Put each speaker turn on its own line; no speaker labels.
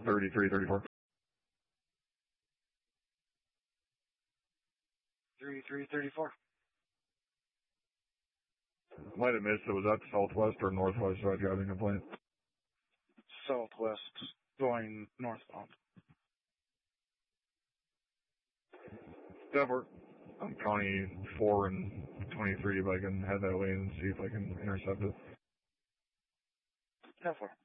3334.
3334.
Might have missed it. Was that southwest or northwest driving complaint?
Southwest, going northbound.
That work. I'm County 4 and 23 if I can head that way and see if I can intercept it.
10-4.